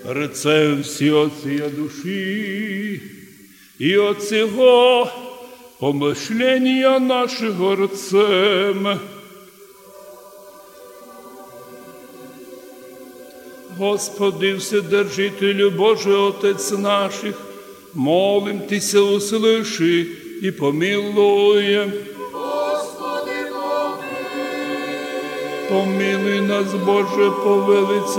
Рце всі отця душі, и от сего помышления нашего рцем. Господи, Вседержителю Божий Отець наших, молим Тися, услыши и помилуй. Господи, помилуй. Помилуй нас, Боже, по велиці